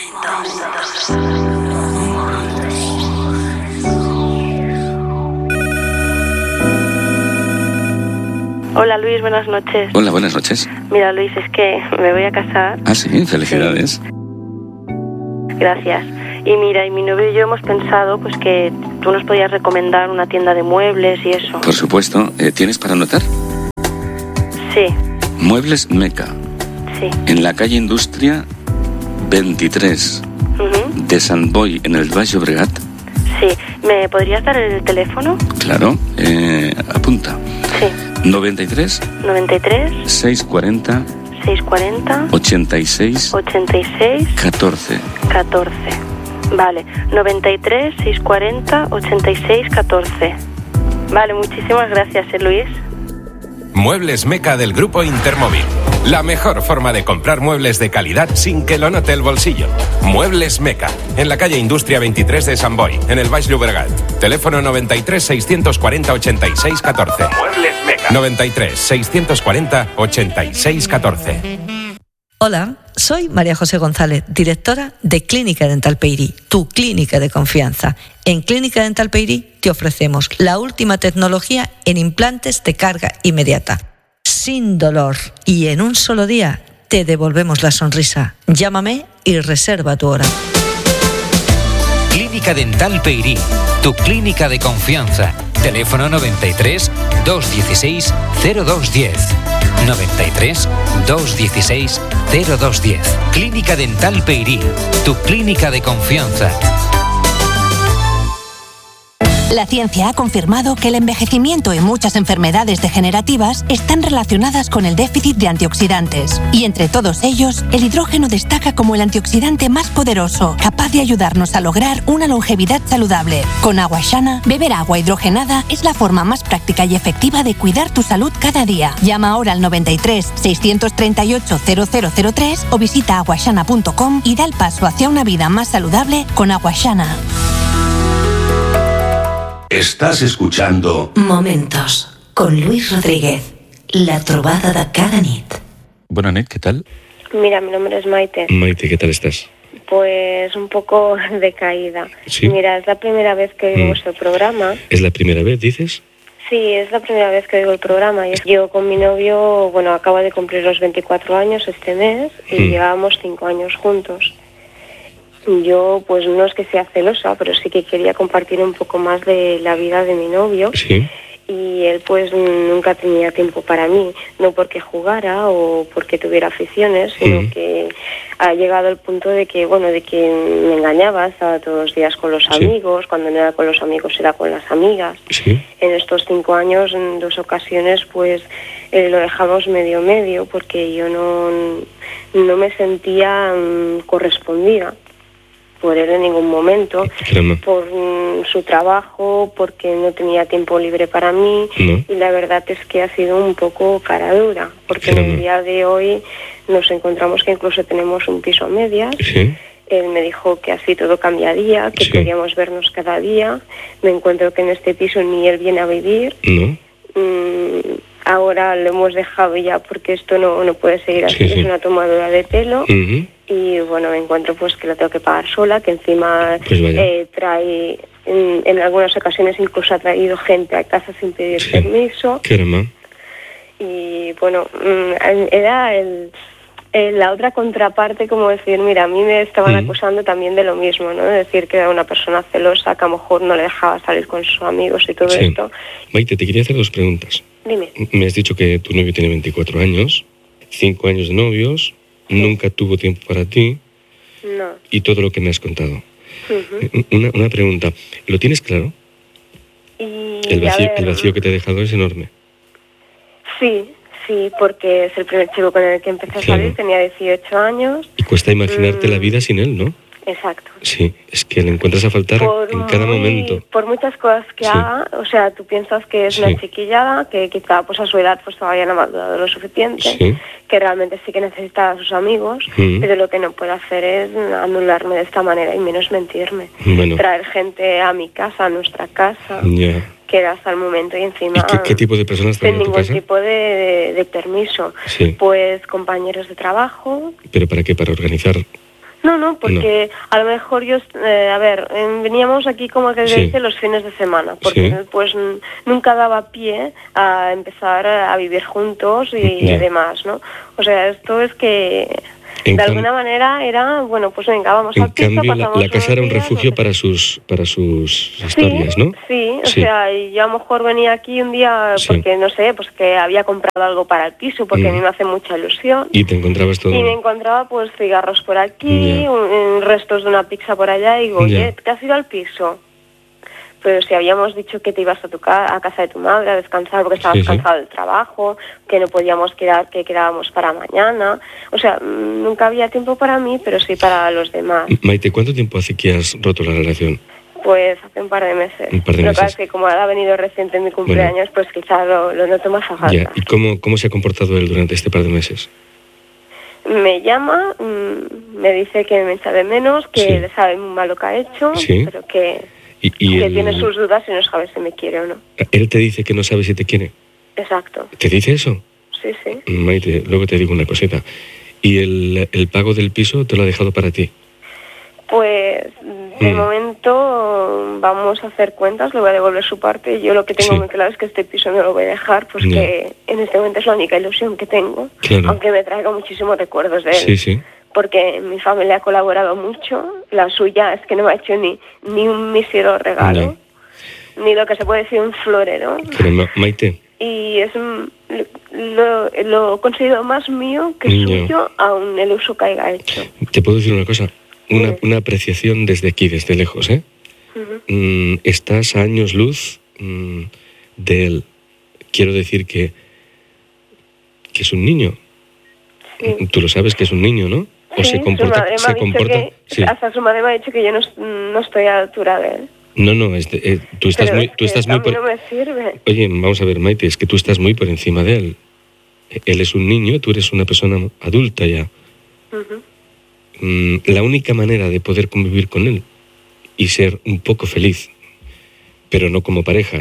Hola Luis, buenas noches. Hola, buenas noches. Mira Luis, es que me voy a casar. Ah, sí, felicidades. Sí. Gracias. Y mira, y mi novio y yo hemos pensado pues que tú nos podías recomendar una tienda de muebles y eso. Por supuesto. ¿Tienes para anotar? Sí. Muebles Meca. Sí. En la calle Industria 23 de Sant Boi, en el Baix Llobregat. Sí. ¿Me podrías dar el teléfono? Claro. Apunta. Sí. 93 640 86 14. Vale, 93 640 86 14. Vale, muchísimas gracias, Luis. Muebles Meca del Grupo Intermóvil. La mejor forma de comprar muebles de calidad sin que lo note el bolsillo. Muebles Meca, en la calle Industria 23 de Sant Boi, en el Baix Llobregat. Teléfono 93 640 86 14. Muebles Meca. 93 640 86 14. Hola, soy María José González, directora de Clínica Dental Peyrí, tu clínica de confianza. En Clínica Dental Peyrí te ofrecemos la última tecnología en implantes de carga inmediata, sin dolor, y en un solo día te devolvemos la sonrisa. Llámame y reserva tu hora. Clínica Dental Peyrí, tu clínica de confianza. Teléfono 93 216 0210. 93 216 0210. Clínica Dental Peyrí, tu clínica de confianza. La ciencia ha confirmado que el envejecimiento y muchas enfermedades degenerativas están relacionadas con el déficit de antioxidantes. Y entre todos ellos, el hidrógeno destaca como el antioxidante más poderoso, capaz de ayudarnos a lograr una longevidad saludable. Con Agua Shana, beber agua hidrogenada es la forma más práctica y efectiva de cuidar tu salud cada día. Llama ahora al 93 638 0003 o visita aguashana.com y da el paso hacia una vida más saludable con Agua Shana. Estás escuchando Momentos con Luis Rodríguez, la trobada de cada nit. Buenas noches, ¿qué tal? Mira, mi nombre es Maite. Maite, ¿qué tal estás? Pues un poco decaída. ¿Sí? Mira, es la primera vez que oigo vuestro programa. ¿Es la primera vez, dices? Sí, es la primera vez que oigo el programa. Yo con mi novio, bueno, acabo de cumplir los 24 años este mes y llevábamos 5 años juntos. Yo, pues no es que sea celosa, pero sí que quería compartir un poco más de la vida de mi novio. Sí. Y él, pues, nunca tenía tiempo para mí, no porque jugara o porque tuviera aficiones, sino que ha llegado el punto de que, bueno, de que me engañaba, estaba todos los días con los amigos, cuando no era con los amigos era con las amigas. Sí. En estos 5 años, en 2 ocasiones, pues, lo dejamos medio, porque yo no me sentía correspondida por él en ningún momento, por su trabajo, porque no tenía tiempo libre para mí, y la verdad es que ha sido un poco cara dura, porque en el día de hoy nos encontramos que incluso tenemos un piso a medias. Él me dijo que así todo cambiaría, que podíamos vernos cada día. Me encuentro que en este piso ni él viene a vivir. Ahora lo hemos dejado ya porque esto no puede seguir así, es una tomadura de pelo. Y bueno, me encuentro pues que lo tengo que pagar sola, que encima trae, en algunas ocasiones incluso ha traído gente a casa sin pedir permiso. Y bueno, era la otra contraparte, como decir, mira, a mí me estaban acusando también de lo mismo, ¿no? De decir que era una persona celosa, que a lo mejor no le dejaba salir con sus amigos y todo esto. Maite, te quería hacer 2 preguntas. Dime. Me has dicho que tu novio tiene 24 años, 5 años de novios, nunca tuvo tiempo para ti. No. Y todo lo que me has contado. Una pregunta, ¿lo tienes claro? El vacío que te ha dejado es enorme. Sí, porque es el primer chico con el que empecé a salir, tenía 18 años. Y cuesta imaginarte la vida sin él, ¿no? Exacto. Sí, es que le encuentras a faltar en cada momento. Por muchas cosas que haga, o sea, tú piensas que es una chiquillada, que quizá pues a su edad pues todavía no ha madurado lo suficiente, que realmente sí que necesita a sus amigos, pero lo que no puede hacer es anularme de esta manera y menos mentirme. Traer gente a mi casa, a nuestra casa, que era hasta el momento, y encima... ¿Y qué tipo de personas traen a tu casa? Sin ningún tipo de permiso. Pues compañeros de trabajo. ¿Pero para qué? ¿Para organizar No, porque a lo mejor yo, veníamos aquí como que dice los fines de semana, porque pues nunca daba pie a empezar a vivir juntos y demás, ¿no? O sea, esto es que de alguna manera era, bueno, pues venga, vamos al piso, pasamos. En cambio, la casa era un refugio para sus historias, ¿no? Sí, o sea, y yo a lo mejor venía aquí un día porque, no sé, pues que había comprado algo para el piso, porque a mí me hace mucha ilusión. ¿Y te encontrabas todo? Y me encontraba, pues, cigarros por aquí, restos de una pizza por allá, y digo, oye, ¿te has ido al piso? Pero si habíamos dicho que te ibas a casa de tu madre a descansar porque estabas cansado del trabajo, que no podíamos quedar, que quedábamos para mañana. O sea, nunca había tiempo para mí, pero sí para los demás. Maite, ¿cuánto tiempo hace que has roto la relación? Pues hace un par de meses. Lo que es que como ha venido reciente en mi cumpleaños, pues quizás lo noto más a falta. Ya. ¿Y cómo se ha comportado él durante este par de meses? Me llama, me dice que me echa de menos, que le sabe muy mal lo que ha hecho, pero que tiene sus dudas y no sabe si me quiere o no. ¿Él te dice que no sabe si te quiere? Exacto. ¿Te dice eso? Sí. Maite, luego te digo una cosita. ¿Y el pago del piso te lo ha dejado para ti? Pues de momento vamos a hacer cuentas, le voy a devolver su parte, y yo lo que tengo muy claro es que este piso no lo voy a dejar, pues que en este momento es la única ilusión que tengo, aunque me traiga muchísimos recuerdos de él. Sí. Porque mi familia ha colaborado mucho, la suya es que no me ha hecho ni un mísero regalo, ni lo que se puede decir un florero. Pero Maite. Y es lo he conseguido más mío que suyo, aun el uso que haya hecho. Te puedo decir una cosa, una apreciación desde aquí, desde lejos, ¿eh? Estás a años luz de él. Quiero decir que es un niño. Sí. Tú lo sabes que es un niño, ¿no? O se comporta. Hasta su madre me ha dicho que yo no estoy a la altura de él. No, tú estás muy por... no me sirve. Oye, vamos a ver, Maite, es que tú estás muy por encima de él. Él es un niño, tú eres una persona adulta ya. La única manera de poder convivir con él y ser un poco feliz, pero no como pareja,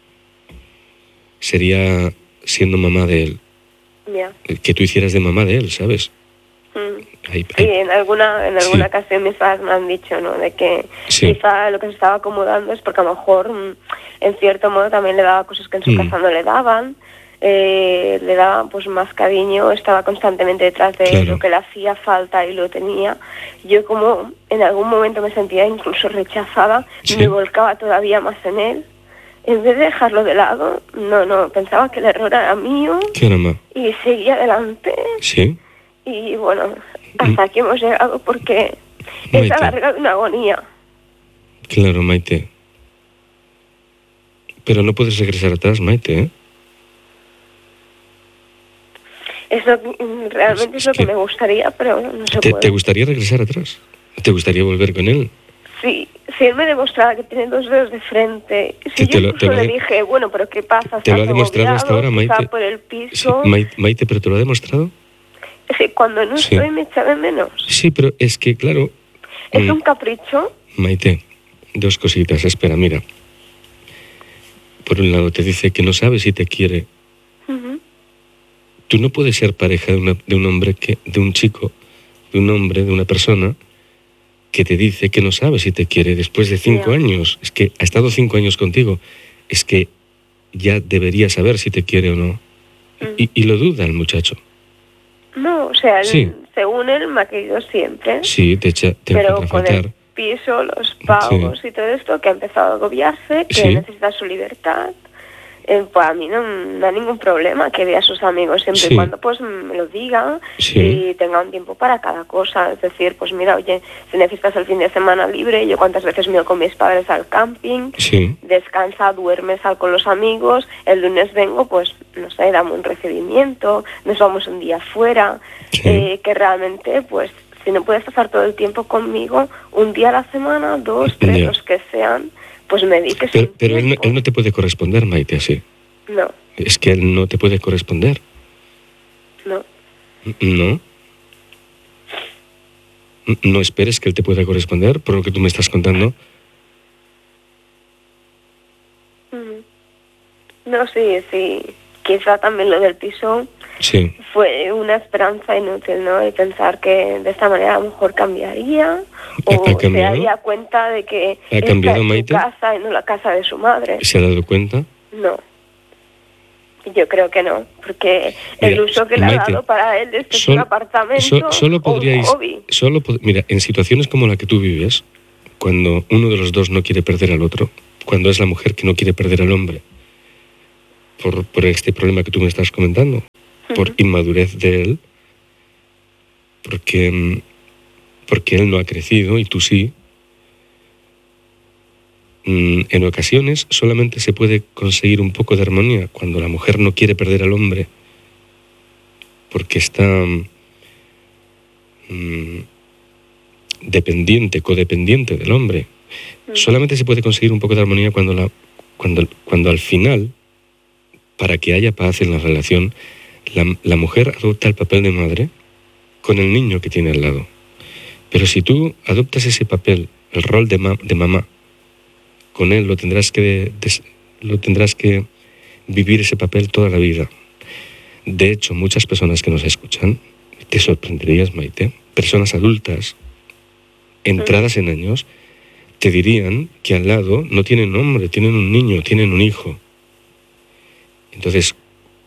sería siendo mamá de él. Que tú hicieras de mamá de él, ¿sabes? Sí, en alguna ocasión mis padres me han dicho, ¿no? De que quizá lo que se estaba acomodando es porque a lo mejor, en cierto modo, también le daba cosas que en su casa no le daban. Le daba pues más cariño, estaba constantemente detrás de lo que le hacía falta y lo tenía. Yo como en algún momento me sentía incluso rechazada, me volcaba todavía más en él. En vez de dejarlo de lado, no, pensaba que el error era mío y seguía adelante. Sí. Y bueno, hasta aquí hemos llegado porque es a larga de una agonía. Claro, Maite. Pero no puedes regresar atrás, Maite, Eso realmente es lo que me gustaría, pero no se puede. ¿Te gustaría regresar atrás? ¿Te gustaría volver con él? Sí, si él me demostrara que tiene 2 dedos de frente, si yo le dije, bueno, pero ¿qué pasa? ¿Te lo ha demostrado hasta ahora, Maite? Por el piso. Sí, Maite, ¿pero te lo ha demostrado? Sí, cuando no estoy me echa de menos. Sí, pero es que, claro... ¿Es un capricho? Maite, 2 cositas, espera, mira. Por un lado te dice que no sabe si te quiere. Tú no puedes ser pareja de un hombre, de un chico, de un hombre, de una persona que te dice que no sabe si te quiere después de 5 años. Es que ha estado 5 años contigo. Es que ya debería saber si te quiere o no. Y lo duda el muchacho. No, o sea, según él me ha querido siempre. Sí, pero con el piso, los pagos y todo esto, que ha empezado a agobiarse, que necesita su libertad. Pues a mí no hay ningún problema que vea a sus amigos siempre y cuando pues me lo diga y tenga un tiempo para cada cosa. Es decir, pues mira, oye, si necesitas el fin de semana libre, yo cuántas veces me voy con mis padres al camping, descansa, duerme, sal con los amigos, el lunes vengo, pues no sé, dame un recibimiento, nos vamos un día fuera, que realmente pues si no puedes pasar todo el tiempo conmigo, un día a la semana, 2, 3, los que sean, pues me dices. Pero él no te puede corresponder, Maite, así. No. Es que él no te puede corresponder. No. ¿No? No esperes que él te pueda corresponder por lo que tú me estás contando. No, sí. Quizá también lo del piso Sí. fue una esperanza inútil, ¿no? Y pensar que de esta manera a lo mejor cambiaría o se daría cuenta de que ¿Ha cambiado, esta es Maite? su casa y no la casa de su madre. ¿Se ha dado cuenta? No. Yo creo que no, porque el uso que le ha dado para él es un apartamento solo podríais, o un hobby. Mira, en situaciones como la que tú vives, cuando uno de los dos no quiere perder al otro, cuando es la mujer que no quiere perder al hombre, por este problema que tú me estás comentando, por inmadurez de él, porque él no ha crecido y tú sí, en ocasiones solamente se puede conseguir un poco de armonía cuando la mujer no quiere perder al hombre porque está codependiente del hombre. Solamente se puede conseguir un poco de armonía cuando al final, para que haya paz en la relación, la mujer adopta el papel de madre con el niño que tiene al lado. Pero si tú adoptas ese papel, el rol de mamá, con él lo tendrás que vivir ese papel toda la vida. De hecho, muchas personas que nos escuchan, te sorprenderías, Maite, personas adultas, entradas en años, te dirían que al lado no tienen hombre, tienen un niño, tienen un hijo. Entonces,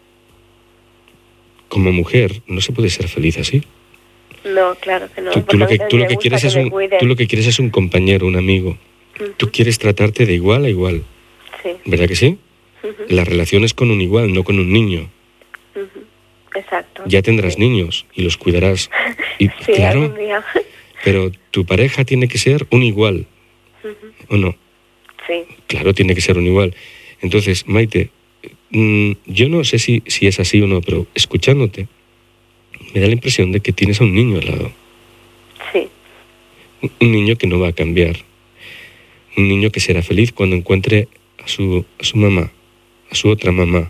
como mujer, no se puede ser feliz así. No, claro que no. Tú lo que quieres es un compañero, un amigo. Tú quieres tratarte de igual a igual. Sí. ¿Verdad que sí? La relación es con un igual, no con un niño. Exacto. Ya tendrás niños y los cuidarás. Y, sí, claro, algún día. Pero tu pareja tiene que ser un igual. ¿O no? Sí. Claro, tiene que ser un igual. Entonces, Maite, yo no sé si es así o no, pero escuchándote, me da la impresión de que tienes a un niño al lado. Sí. Un niño que no va a cambiar. Un niño que será feliz cuando encuentre a su mamá, a su otra mamá.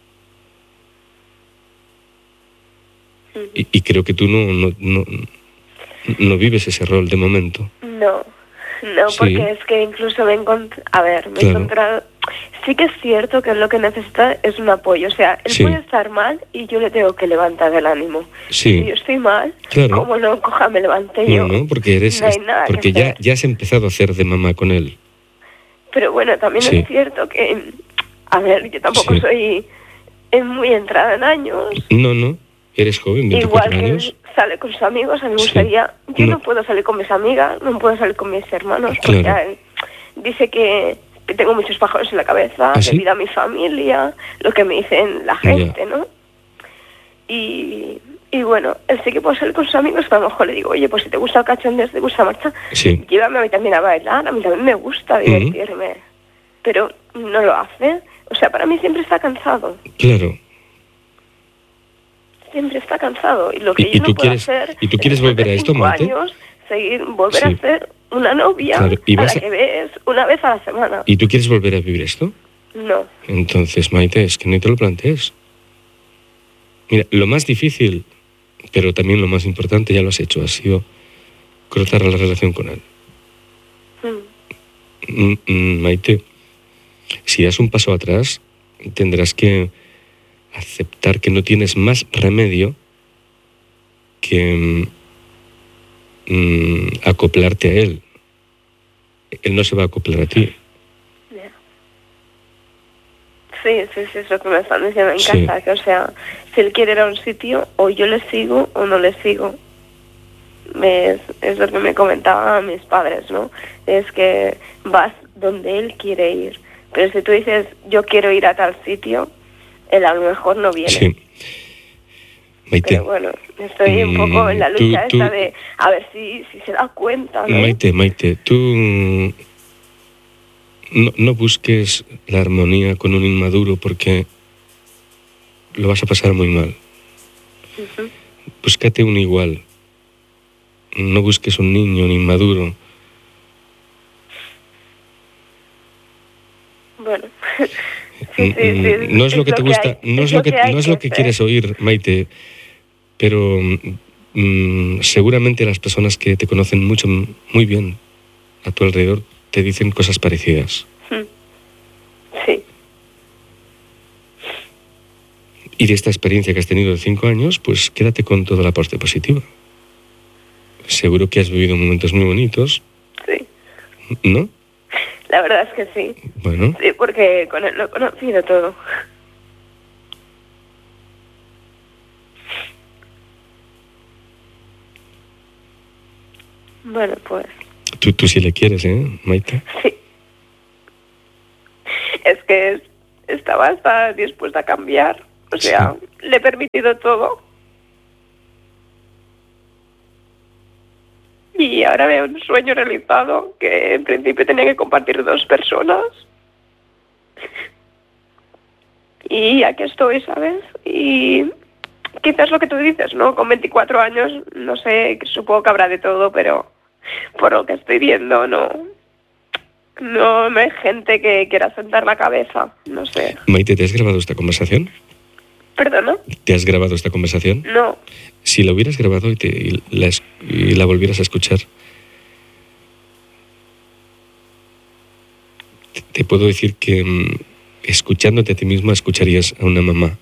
Y creo que tú no vives ese rol de momento. No, porque es que incluso me he encontrado... Sí que es cierto que lo que necesita es un apoyo. O sea, él puede estar mal y yo le tengo que levantar el ánimo. Sí. Si yo estoy mal, claro. como no coja, me levante yo. No, porque porque ya has empezado a hacer de mamá con él. Pero bueno, también es cierto que, yo tampoco soy muy entrada en años. No, eres joven, 24 años. Igual que sale con sus amigos, a mí me gustaría... Yo no puedo salir con mis amigas, no puedo salir con mis hermanos, porque dice que tengo muchos pájaros en la cabeza, debido a mi familia, lo que me dicen la gente, ¿no? Y bueno, él sí que puede salir con sus amigos, pero a lo mejor le digo, oye, pues si te gusta el cachondeo, si te gusta la marcha, llévame a mí también a bailar, a mí también me gusta divertirme. Pero no lo hace. O sea, para mí siempre está cansado. Claro. Siempre está cansado. Y lo que yo no puedo hacer... ¿Y tú quieres volver a esto, Maite? Volver a ser una novia a la que ves una vez a la semana. ¿Y tú quieres volver a vivir esto? No. Entonces, Maite, es que no te lo plantees. Mira, lo más difícil, pero también lo más importante, ya lo has hecho, ha sido cortar la relación con él. Maite, si das un paso atrás, tendrás que aceptar que no tienes más remedio que acoplarte a él. Él no se va a acoplar a ti. Sí, es lo que me están diciendo en casa, que o sea, si él quiere ir a un sitio, o yo le sigo o no le sigo. Es lo que me comentaban mis padres, ¿no? Es que vas donde él quiere ir. Pero si tú dices, yo quiero ir a tal sitio, él a lo mejor no viene. Sí. Maite, pero bueno, estoy un poco en la lucha esta de a ver si se da cuenta, ¿no? Maite, tú no busques la armonía con un inmaduro porque lo vas a pasar muy mal. Búscate un igual. No busques un niño, un inmaduro. Bueno, no es lo que te gusta, no es lo que quieres oír, Maite, pero seguramente las personas que te conocen muy bien a tu alrededor te dicen cosas parecidas. Sí. Y de esta experiencia que has tenido de 5 años, pues quédate con toda la parte positiva. Seguro que has vivido momentos muy bonitos. Sí. ¿No? La verdad es que sí. Bueno. Sí, porque con él lo he conocido todo. Bueno, pues... Tú sí le quieres, ¿eh, Maite? Sí. Es que estaba hasta dispuesta a cambiar. O sea, sí. Le he permitido todo. Y ahora veo un sueño realizado que en principio tenía que compartir 2 personas. Y aquí estoy, ¿sabes? Y quizás lo que tú dices, ¿no? Con 24 años, no sé, supongo que habrá de todo, pero por lo que estoy viendo, no hay gente que quiera sentar la cabeza, no sé. Maite, ¿te has grabado esta conversación? ¿Perdona? ¿Te has grabado esta conversación? No. Si la hubieras grabado y la volvieras a escuchar, te puedo decir que escuchándote a ti misma escucharías a una mamá.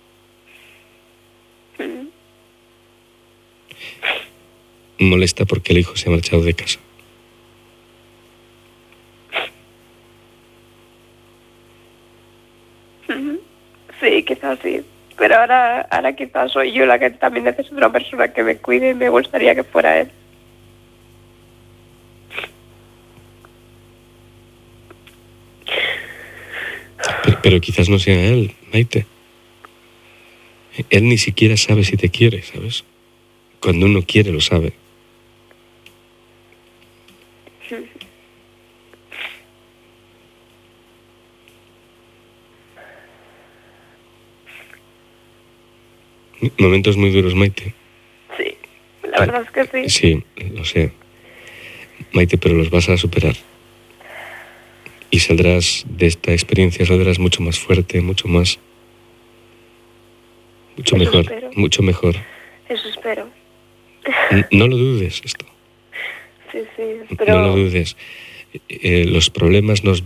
Molesta porque el hijo se ha marchado de casa. Sí, quizás sí. Pero ahora quizás soy yo la que también necesito una persona que me cuide y me gustaría que fuera él. Pero quizás no sea él, Maite. Él ni siquiera sabe si te quiere, ¿sabes? Cuando uno quiere, lo sabe. Momentos muy duros, Maite. Sí, la verdad es que sí. Sí, lo sé. Maite, pero los vas a superar. Y saldrás de esta experiencia, saldrás mucho más fuerte, mucho mejor. Espero. Mucho mejor. Eso espero. No lo dudes esto. Sí, pero... No lo dudes. Los problemas nos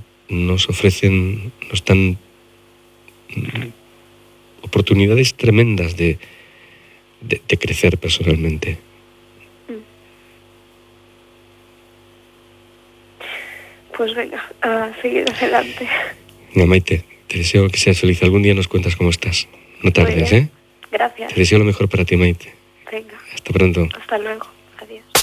dan oportunidades tremendas de crecer personalmente. Pues venga, a seguir adelante. No, Maite, te deseo que seas feliz. Algún día nos cuentas cómo estás. No tardes, ¿eh? Gracias. Te deseo lo mejor para ti, Maite. Venga. Hasta pronto. Hasta luego.